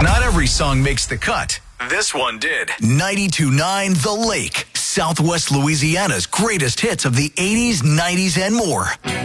Not every song makes the cut. This one did. 92.9 The Lake, Southwest Louisiana's greatest hits of the 80s, 90s, and more.